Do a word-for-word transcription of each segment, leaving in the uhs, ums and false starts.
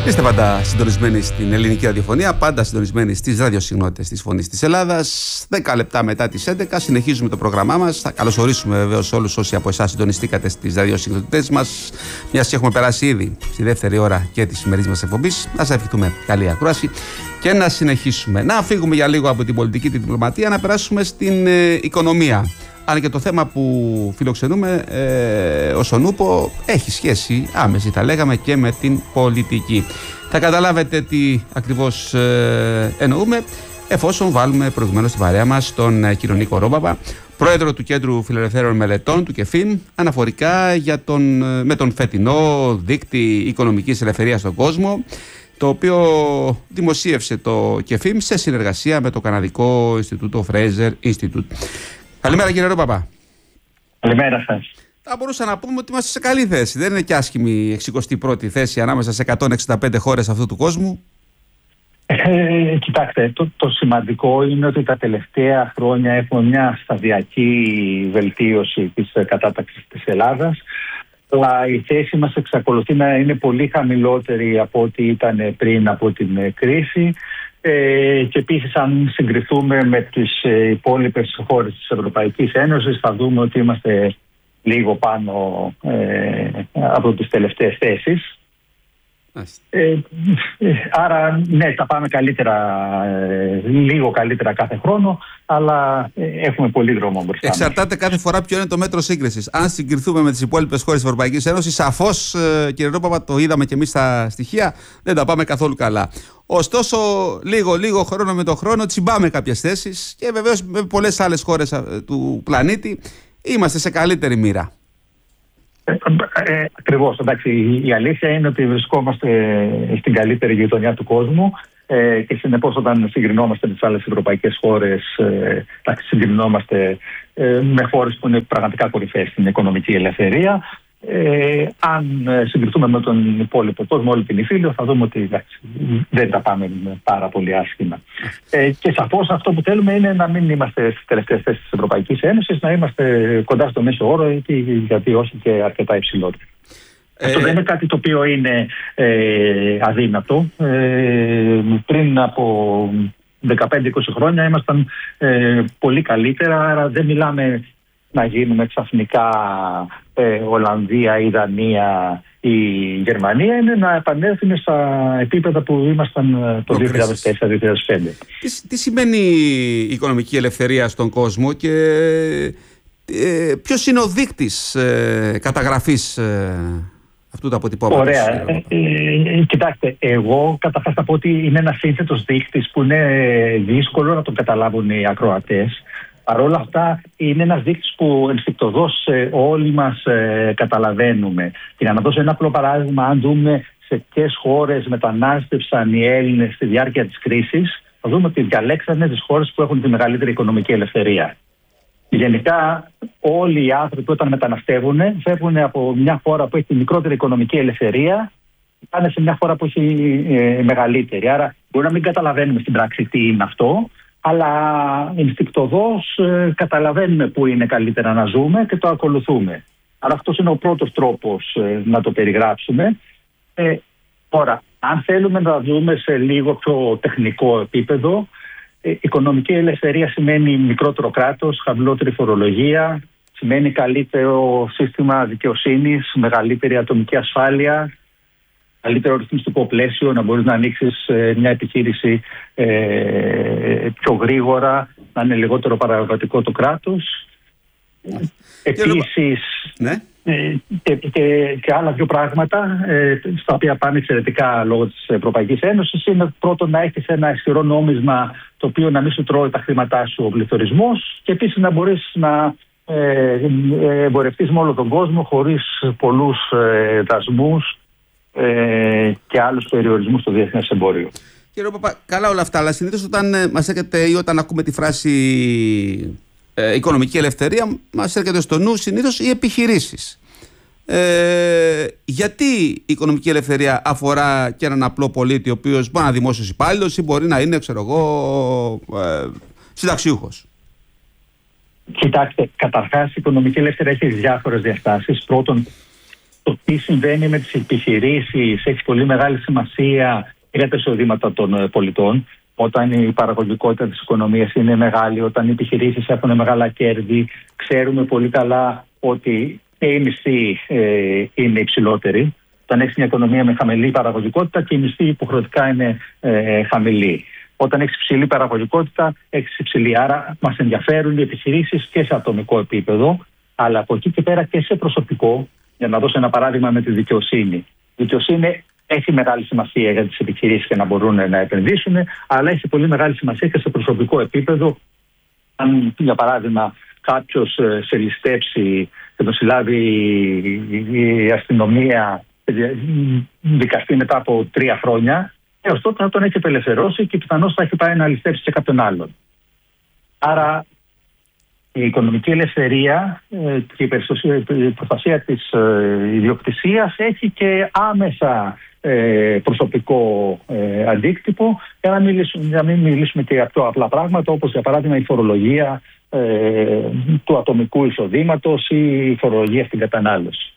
Είστε πάντα συντονισμένοι στην ελληνική ραδιοφωνία, πάντα συντονισμένοι στις ραδιοσυχνότητες της Φωνής της Ελλάδας. δέκα λεπτά μετά τις έντεκα συνεχίζουμε το πρόγραμμά μας. Θα καλωσορίσουμε βεβαίως όλους όσοι από εσάς συντονιστήκατε στις ραδιοσυχνότητες μας. Μιας και έχουμε περάσει ήδη στη δεύτερη ώρα και της σημερινής μας εκπομπής, να σας ευχηθούμε καλή ακρόαση και να συνεχίσουμε. Να φύγουμε για λίγο από την πολιτική, την διπλωματία, να περάσουμε στην ε, οικονομία. Αν και το θέμα που φιλοξενούμε ε, ως ο Νούπο έχει σχέση άμεση, θα λέγαμε, και με την πολιτική. Θα καταλάβετε τι ακριβώς ε, εννοούμε εφόσον βάλουμε προηγουμένως στην παρέα μας τον ε, κύριο Νίκο Ρόμπαπα, πρόεδρο του Κέντρου Φιλελευθέρων Μελετών του ΚΕΦΙΜ, αναφορικά για τον, ε, με τον φετινό δείκτη οικονομικής ελευθερίας στον κόσμο, το οποίο δημοσίευσε το ΚΕΦΙΜ σε συνεργασία με το καναδικό Ινστιτούτο Fraser Institute. Καλημέρα κύριε Ρόμπαπα. Καλημέρα σας. Θα μπορούσα να πούμε ότι είμαστε σε καλή θέση. Δεν είναι και άσχημη η εξηκοστή πρώτη θέση ανάμεσα σε εκατόν εξήντα πέντε χώρες αυτού του κόσμου. Ε, κοιτάξτε, το, το σημαντικό είναι ότι τα τελευταία χρόνια έχουμε μια σταδιακή βελτίωση της κατάταξης της Ελλάδας. Αλλά η θέση μας εξακολουθεί να είναι πολύ χαμηλότερη από ό,τι ήταν πριν από την κρίση. Ε, και επίσης, αν συγκριθούμε με τις υπόλοιπες χώρες της Ευρωπαϊκής Ένωσης, θα δούμε ότι είμαστε λίγο πάνω ε, από τις τελευταίες θέσεις. Ε, άρα, ναι, τα πάμε καλύτερα, ε, λίγο καλύτερα κάθε χρόνο, αλλά ε, έχουμε πολύ δρόμο μπροστά μας. Εξαρτάται κάθε φορά ποιο είναι το μέτρο σύγκρισης. Αν συγκριθούμε με τις υπόλοιπες χώρες της Ευρωπαϊκής Ένωσης, σαφώς, ε, κύριε Ρόμπαπα, το είδαμε και εμείς στα στοιχεία, δεν τα πάμε καθόλου καλά. Ωστόσο, λίγο-λίγο, χρόνο με το χρόνο, τσιμπάμε κάποιες θέσεις και βεβαίως με πολλές άλλες χώρες του πλανήτη είμαστε σε καλύτερη μοίρα. Ε, ε, ακριβώς, εντάξει, η, η αλήθεια είναι ότι βρισκόμαστε στην καλύτερη γειτονιά του κόσμου ε, και συνεπώς όταν συγκρινόμαστε με τις άλλες ευρωπαϊκές χώρες, ε, συγκρινόμαστε ε, με χώρες που είναι πραγματικά κορυφαίες στην οικονομική ελευθερία. Ε, αν συγκριθούμε με τον υπόλοιπο κόσμο, όλη την Ιφίλιο, θα δούμε ότι εντάξει, δεν τα πάμε πάρα πολύ άσχημα. Ε, και σαφώς αυτό που θέλουμε είναι να μην είμαστε στις τελευταίες θέσεις της Ευρωπαϊκής Ένωσης, να είμαστε κοντά στο μέσο όρο, γιατί όχι και αρκετά υψηλότερο. Ε, αυτό δεν είναι κάτι το οποίο είναι ε, αδύνατο. Ε, πριν από δεκαπέντε είκοσι χρόνια ήμασταν ε, πολύ καλύτερα, άρα δεν μιλάμε να γίνουμε ξαφνικά ε, Ολλανδία ή Δανία ή Γερμανία, είναι να επανέλθουμε στα επίπεδα που ήμασταν το δύο χιλιάδες τέσσερα δύο χιλιάδες πέντε. Τι, τι σημαίνει η οικονομική ελευθερία στον κόσμο και ε, ποιος είναι ο δείκτης ε, καταγραφής ε, αυτού του αποτυπώματος? Ωραία. Ε, ε, κοιτάξτε, εγώ καταρχάς θα πω ότι είναι ένας σύνθετος δείκτης που είναι δύσκολο να τον καταλάβουν οι ακροατές. Παρ' όλα αυτά είναι ένας δείκτης που ενστικτωδώς ε, όλοι μας ε, καταλαβαίνουμε. Και για να δώσω ένα απλό παράδειγμα, αν δούμε σε ποιες χώρες μετανάστευσαν οι Έλληνες στη διάρκεια της κρίσης, θα δούμε ότι διαλέξανε τις χώρες που έχουν τη μεγαλύτερη οικονομική ελευθερία. Γενικά όλοι οι άνθρωποι που όταν μεταναστεύουν φεύγουν από μια χώρα που έχει τη μικρότερη οικονομική ελευθερία, πάνε σε μια χώρα που έχει ε, μεγαλύτερη. Άρα μπορεί να μην καταλαβαίνουμε στην πράξη τι είναι αυτό, αλλά ενστικτωδώς ε, καταλαβαίνουμε πού είναι καλύτερα να ζούμε και το ακολουθούμε. Άρα αυτός είναι ο πρώτος τρόπος ε, να το περιγράψουμε. Ε, τώρα, αν θέλουμε να δούμε σε λίγο πιο τεχνικό επίπεδο, ε, οικονομική ελευθερία σημαίνει μικρότερο κράτος, χαμηλότερη φορολογία, σημαίνει καλύτερο σύστημα δικαιοσύνης, μεγαλύτερη ατομική ασφάλεια, καλύτερο ρυθμιστικό πλαίσιο, να μπορείς να ανοίξεις ε, μια επιχείρηση ε, πιο γρήγορα, να είναι λιγότερο παραγωγικό το κράτος. Επίσης, ναι. ε, και, και, και άλλα δύο πράγματα, ε, στα οποία πάνε εξαιρετικά λόγω της Ευρωπαϊκής Ένωσης, είναι πρώτον να έχεις ένα ισχυρό νόμισμα το οποίο να μην σου τρώει τα χρήματά σου ο πληθωρισμός και επίσης να μπορείς να ε, εμπορευτείς με όλο τον κόσμο χωρίς πολλούς ε, δασμούς και άλλους περιορισμούς στο διεθνές εμπόριο. Κύριε Παπα, καλά όλα αυτά, αλλά συνήθως όταν ε, μας έρχεται ή όταν ακούμε τη φράση ε, οικονομική ελευθερία, μας έρχεται στο νου συνήθως οι επιχειρήσεις. Ε, γιατί η οικονομική ελευθερία αφορά και έναν απλό πολίτη, ο οποίος μπορεί να είναι δημόσιος υπάλληλος ή μπορεί να είναι, ξέρω εγώ, ε, συνταξιούχος? Κοιτάξτε, καταρχάς η οικονομική ελευθερία έχει διάφορες διαστάσεις. Πρώτον, το τι συμβαίνει με τις επιχειρήσεις έχει πολύ μεγάλη σημασία για τα εισοδήματα των πολιτών. Όταν η παραγωγικότητα της οικονομίας είναι μεγάλη, όταν οι επιχειρήσεις έχουν μεγάλα κέρδη, ξέρουμε πολύ καλά ότι και οι μισθοί ε, είναι υψηλότεροι. Όταν έχει μια οικονομία με χαμηλή παραγωγικότητα και οι μισθοί υποχρεωτικά είναι ε, χαμηλοί. Όταν έχει υψηλή παραγωγικότητα, έχει υψηλή. Άρα, μας ενδιαφέρουν οι επιχειρήσεις και σε ατομικό επίπεδο, αλλά από εκεί και πέρα και σε προσωπικό. Για να δώσω ένα παράδειγμα με τη δικαιοσύνη. Η δικαιοσύνη έχει μεγάλη σημασία για τις επιχειρήσεις και να μπορούν να επενδύσουν, αλλά έχει πολύ μεγάλη σημασία και σε προσωπικό επίπεδο. Αν, για παράδειγμα, κάποιος σε ληστέψει και τον συλλάβει η αστυνομία, δικαστεί μετά από τρία χρόνια, έως τότε θα τον έχει απελευθερώσει και πιθανώς θα έχει πάει να ληστέψει σε κάποιον άλλον. Άρα η οικονομική ελευθερία και η προστασία της ιδιοκτησίας έχει και άμεσα προσωπικό αντίκτυπο, για να, μιλήσουμε, για να μην μιλήσουμε και για πιο απλά πράγματα, όπως για παράδειγμα η φορολογία του ατομικού εισοδήματος ή η φορολογία στην κατανάλωση.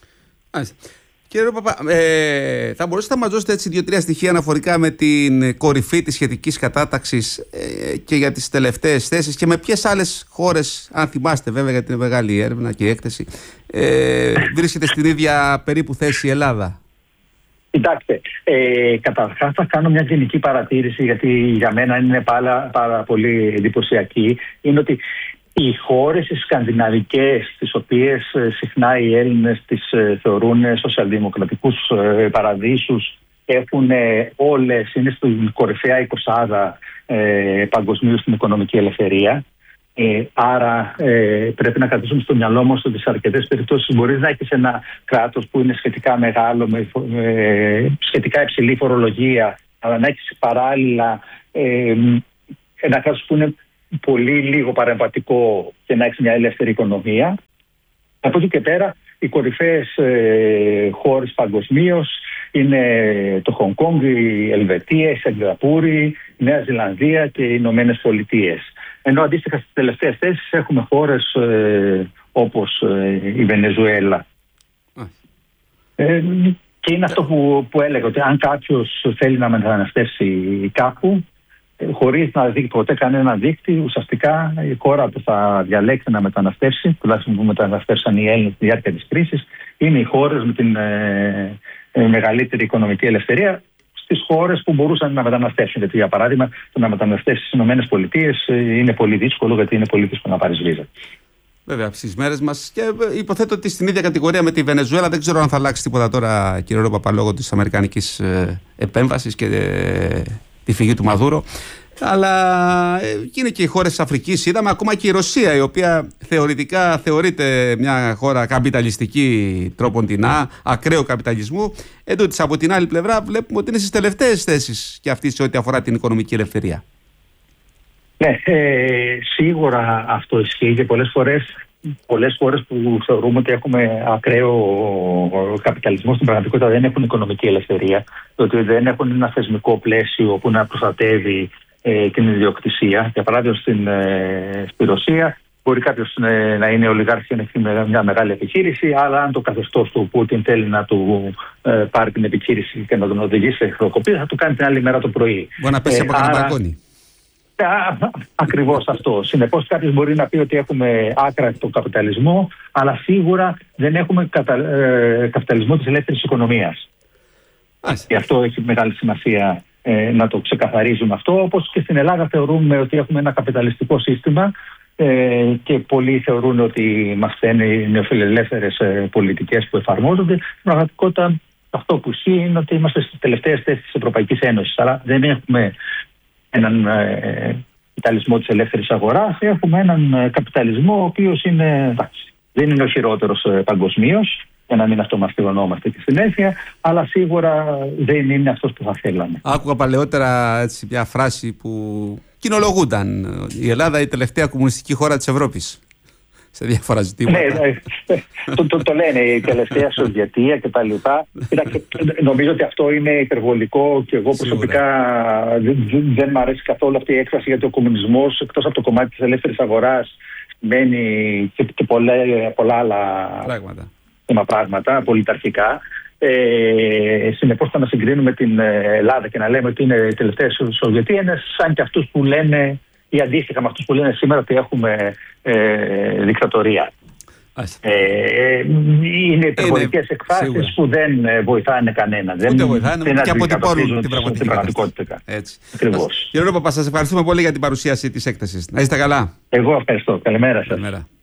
Κύριε Παπά, ε, θα μπορούσατε να μας δώσετε έτσι δύο-τρία στοιχεία αναφορικά με την κορυφή της σχετικής κατάταξης ε, και για τις τελευταίες θέσεις και με ποιες άλλες χώρες, αν θυμάστε βέβαια γιατί είναι μεγάλη έρευνα και η έκθεση, ε, βρίσκεται στην ίδια περίπου θέση η Ελλάδα? Κοιτάξτε, ε, καταρχάς θα κάνω μια γενική παρατήρηση, γιατί για μένα είναι πάρα, πάρα πολύ εντυπωσιακή. Είναι ότι οι χώρες οι σκανδιναβικές, τις οποίες συχνά οι Έλληνες τις θεωρούν σοσιαλδημοκρατικούς παραδείσους, έχουν όλες, είναι στην κορυφαία εικοσάδα ε, παγκοσμίως στην οικονομική ελευθερία. Ε, άρα ε, πρέπει να κρατήσουμε στο μυαλό μας ότι σε αρκετές περιπτώσεις μπορείς να έχεις ένα κράτος που είναι σχετικά μεγάλο, με ε, σχετικά υψηλή φορολογία, αλλά να έχεις παράλληλα ε, ένα κράτος που είναι πολύ λίγο παρεμβατικό και να έχεις μια ελεύθερη οικονομία. Από εκεί και πέρα οι κορυφαίες ε, χώρες παγκοσμίως είναι το Χονγκ Κονγκ, η Ελβετία, η Σιγκαπούρη, η Νέα Ζηλανδία και οι Ηνωμένες Πολιτείες. Ενώ αντίστοιχα στις τελευταίες θέσεις έχουμε χώρες ε, όπως ε, η Βενεζουέλα. Ε, και είναι αυτό που, που έλεγα, ότι αν κάποιος θέλει να μεταναστεύσει κάπου, ε, χωρίς να δει ποτέ κανένα δείκτη, ουσιαστικά η χώρα που θα διαλέξει να μεταναστεύσει, τουλάχιστον που μεταναστεύσαν οι Έλληνες στη διάρκεια της κρίσης, είναι οι χώρες με την ε, ε, μεγαλύτερη οικονομική ελευθερία, στις χώρες που μπορούσαν να μεταναστεύσουν. Γιατί, για παράδειγμα, το να μεταναστεύσει στις Ηνωμένες Πολιτείες είναι πολύ δύσκολο, γιατί είναι πολύ δύσκολο να πάρεις βίζα. Βέβαια, στις μέρες μας. Και υποθέτω ότι στην ίδια κατηγορία με τη Βενεζουέλα, δεν ξέρω αν θα αλλάξει τίποτα τώρα, κύριε Ρόπαπα, λόγω της αμερικανικής επέμβασης και τη φυγή του Μαδούρο. Αλλά είναι και οι χώρες της Αφρικής, είδαμε, ακόμα και η Ρωσία, η οποία θεωρητικά θεωρείται μια χώρα καπιταλιστική τρόποντινά, ακραίου καπιταλισμού. Εντούτοις από την άλλη πλευρά βλέπουμε ότι είναι στις τελευταίες θέσεις και αυτή σε ό,τι αφορά την οικονομική ελευθερία. Ναι, ε, σίγουρα αυτό ισχύει και πολλές φορές, πολλές φορές που θεωρούμε ότι έχουμε ακραίο καπιταλισμό, στην πραγματικότητα δεν έχουν οικονομική ελευθερία, διότι δεν έχουν ένα θεσμικό πλαίσιο που να προστατεύει ε, την ιδιοκτησία. Για παράδειγμα, στην, ε, στη Ρωσία μπορεί κάποιος ε, να είναι ολιγάρχης και να έχει μια μεγάλη επιχείρηση, αλλά αν το καθεστώς του Πούτιν θέλει να του ε, πάρει την επιχείρηση και να τον οδηγήσει σε χρεοκοπία, θα του κάνει την άλλη μέρα το πρωί. Μπορεί να πέσει ε, από κανένα μπαλκόνι. Ακριβώς αυτό. Συνεπώς, κάποιος μπορεί να πει ότι έχουμε άκρατο καπιταλισμό, αλλά σίγουρα δεν έχουμε κατα... ε, καπιταλισμό της ελεύθερης οικονομίας. Και αυτό έχει μεγάλη σημασία ε, να το ξεκαθαρίζουμε αυτό. Όπως και στην Ελλάδα θεωρούμε ότι έχουμε ένα καπιταλιστικό σύστημα ε, και πολλοί θεωρούν ότι μας φταίνουν οι νεοφιλελεύθερες ε, πολιτικές που εφαρμόζονται. Στην πραγματικότητα, αυτό που ισχύει είναι ότι είμαστε στις τελευταίες θέσεις της Ευρωπαϊκής Ένωσης. Αλλά δεν έχουμε έναν ε, καπιταλισμό της ελεύθερης αγοράς, έχουμε έναν ε, καπιταλισμό ο οποίος είναι, εντάξει, δεν είναι ο χειρότερος ε, παγκοσμίως, για να μην αυτομαστιγωνόμαστε και συνέχεια, αλλά σίγουρα δεν είναι αυτός που θα θέλαμε. Άκουγα παλαιότερα έτσι, μια φράση που κοινολογούνταν: η Ελλάδα η τελευταία κομμουνιστική χώρα της Ευρώπης. Σε διάφορα ζητήματα. Ναι, ναι, το, το, το λένε η τελευταία Σοβιετία και τα λοιπά. Νομίζω ότι αυτό είναι υπερβολικό και εγώ προσωπικά δεν, δεν μου αρέσει καθόλου αυτή η έκφραση, γιατί ο κομμουνισμός, εκτός από το κομμάτι της ελεύθερης αγοράς, μένει και, και πολλά, πολλά άλλα πράγματα. θέμα πράγματα πολιταρχικά. Ε, Συνεπώς, θα να συγκρίνουμε την Ελλάδα και να λέμε ότι είναι η τελευταία Σοβιετία, είναι σαν και αυτούς που λένε, ή αντίστοιχα με αυτούς που λένε σήμερα ότι έχουμε ε, δικτατορία. Ε, είναι υπερβολικές εκφάσεις σίγουρα, που δεν βοηθάνε κανέναν. Ούτε δεν βοηθάνε, δεν και αποτυπώνουν την πραγματικότητα. Έτσι. Κύριε Ρούπαπα, σας ευχαριστούμε πολύ για την παρουσίαση της έκθεσης. Να είστε καλά. Εγώ ευχαριστώ. Καλημέρα σας. Καλημέρα.